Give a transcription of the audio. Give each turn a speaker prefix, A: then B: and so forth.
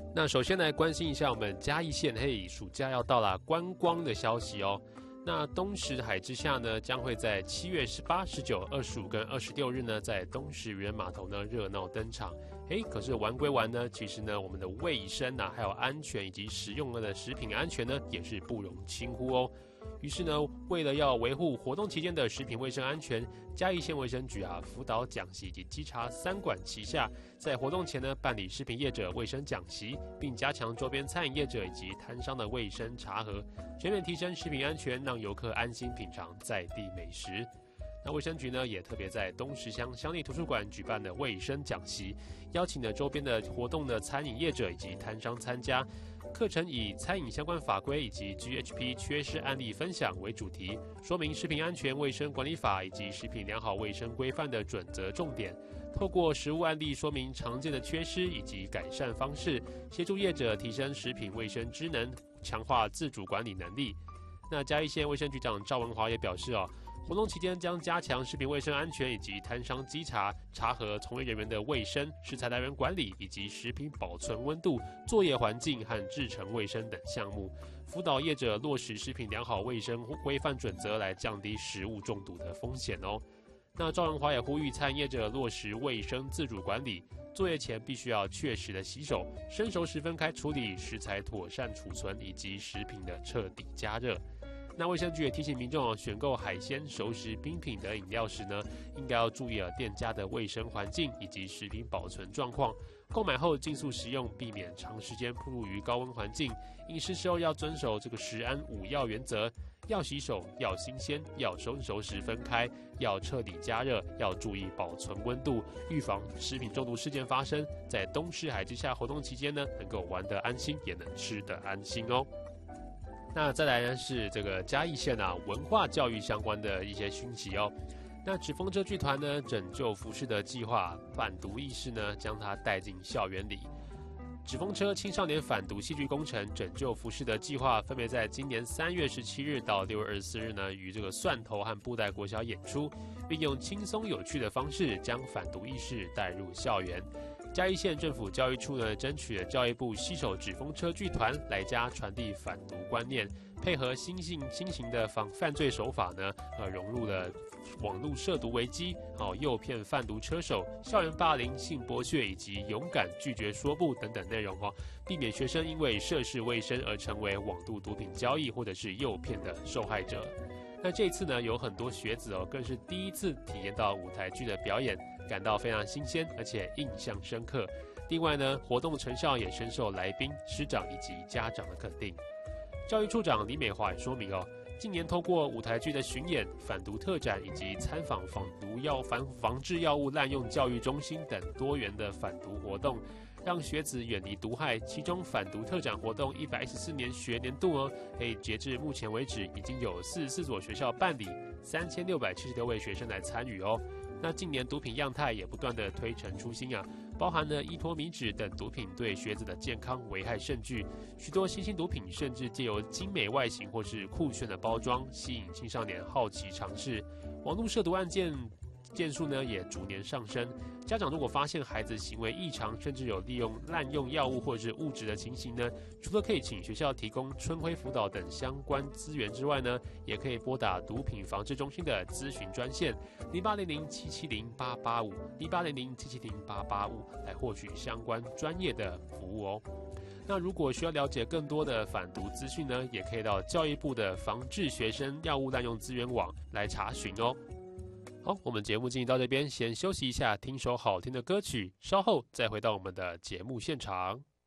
A: 那首先来关心一下我们嘉义县，嘿，暑假要到了，观光的消息哦。那东石海之下呢，将会在7月18、19、25跟26日呢，在东石渔人码头呢热闹登场。可是玩归玩呢，其实呢，我们的卫生啊，还有安全以及食用的食品安全呢，也是不容轻忽哦。于是呢，为了要维护活动期间的食品卫生安全，嘉义县卫生局辅导讲习以及稽查3馆旗下，在活动前呢办理食品业者卫生讲习，并加强周边餐饮业者以及摊商的卫生查核，全面提升食品安全，让游客安心品尝在地美食。那卫生局呢，也特别在东石乡乡立图书馆举办的卫生讲习，邀请了周边的活动的餐饮业者以及摊商参加。课程以餐饮相关法规以及 GHP 缺失案例分享为主题，说明食品安全卫生管理法以及食品良好卫生规范的准则重点，透过实务案例说明常见的缺失以及改善方式，协助业者提升食品卫生知能，强化自主管理能力。那嘉义县卫生局长赵文华也表示活动期间将加强食品卫生安全以及摊商稽查、查核从业人员的卫生、食材来源管理以及食品保存温度、作业环境和制程卫生等项目，辅导业者落实食品良好卫生规范准则，来降低食物中毒的风险哦。那赵文华也呼吁餐饮业者落实卫生自主管理，作业前必须要确实的洗手，生熟时分开处理，食材妥善储存，以及食品的彻底加热。那卫生局也提醒民众选购海鲜、熟食、冰品的饮料时呢，应该要注意店家的卫生环境以及食品保存状况。购买后尽速食用，避免长时间暴露于高温环境。饮食时候要遵守这个食安5要原则：要洗手，要新鲜，要生熟时分开，要彻底加热，要注意保存温度，预防食品中毒事件发生。在东石海之下活动期间呢，能够玩得安心，也能吃得安心哦。那再来呢是这个嘉义县文化教育相关的一些讯息哦。那纸风车剧团呢拯救浮士德计划反毒意识呢，将它带进校园里。纸风车青少年反毒戏剧工程拯救浮士德计划分别在今年3月17日到6月24日呢，于这个蒜头和布袋国小演出，并用轻松有趣的方式将反毒意识带入校园。嘉义县政府教育处呢，争取了教育部携手纸风车剧团来家传递反毒观念，配合新型的犯罪手法呢，融入了网络涉毒危机、诱骗贩毒车手、校园霸凌、性剥削以及勇敢拒绝说不等等内容避免学生因为涉世未深而成为网络毒品交易或者是诱骗的受害者。那这一次呢，有很多学子更是第一次体验到舞台剧的表演，感到非常新鲜，而且印象深刻。另外呢，活动成效也深受来宾、师长以及家长的肯定。教育处长李美华也说明近年透过舞台剧的巡演、反毒特展以及参访防治药物滥用教育中心等多元的反毒活动，让学子远离毒害。其中反毒特展活动114年学年度截至目前为止已经有44所学校办理，3676位学生来参与那近年毒品样态也不断的推陈出新包含了依托米脂等毒品对学子的健康危害甚巨，许多新兴毒品甚至借由精美外形或是酷炫的包装，吸引青少年好奇尝试。网络涉毒案件数呢也逐年上升。家长如果发现孩子行为异常，甚至有滥用药物或者是物质的情形呢，除了可以请学校提供春晖辅导等相关资源之外呢，也可以拨打毒品防治中心的咨询专线0800770885 0800770885来获取相关专业的服务那如果需要了解更多的反毒资讯呢，也可以到教育部的防治学生药物滥用资源网来查询好，我们节目进行到这边，先休息一下，听首好听的歌曲，稍后再回到我们的节目现场。